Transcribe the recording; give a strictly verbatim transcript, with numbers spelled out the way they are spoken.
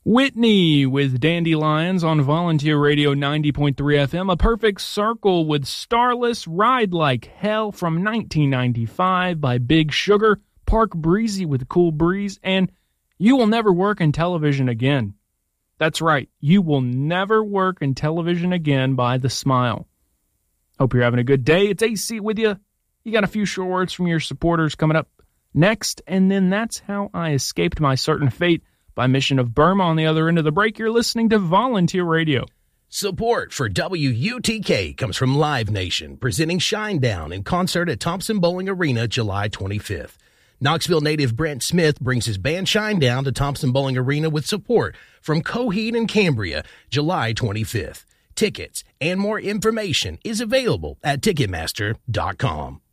Whitney with Dandelions on Volunteer Radio ninety point three F M. A Perfect Circle with Starless, Ride Like Hell from nineteen ninety-five by Big Sugar, Park Breezy with Cool Breeze, and You Will Never Work in Television Again. That's right, You Will Never Work in Television Again by The Smile. Hope you're having a good day. It's A C with you. You got a few short words from your supporters coming up next, and then That's How I Escaped My Certain Fate by Mission of Burma. On the other end of the break, you're listening to Volunteer Radio. Support for W U T K comes from Live Nation, presenting Shinedown in concert at Thompson Bowling Arena July twenty-fifth. Knoxville native Brent Smith brings his band Shinedown to Thompson Bowling Arena with support from Coheed and Cambria July twenty-fifth. Tickets and more information is available at Ticketmaster dot com.